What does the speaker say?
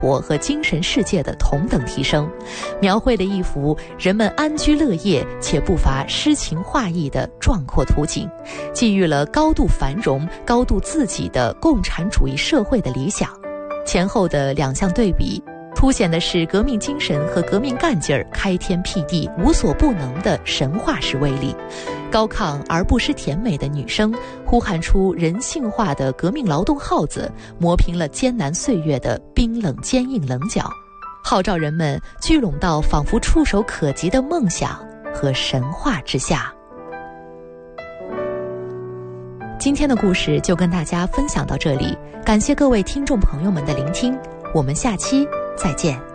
活和精神世界的同等提升，描绘了一幅人们安居乐业且不乏诗情画意的壮阔图景，寄予了高度繁荣、高度自给的共产主义社会的理想。前后的两项对比，凸显的是革命精神和革命干劲儿开天辟地、无所不能的神话式威力。高亢而不失甜美的女声，呼喊出人性化的革命劳动号子，磨平了艰难岁月的冰冷坚硬棱角，号召人们聚拢到仿佛触手可及的梦想和神话之下。今天的故事就跟大家分享到这里，感谢各位听众朋友们的聆听，我们下期再见。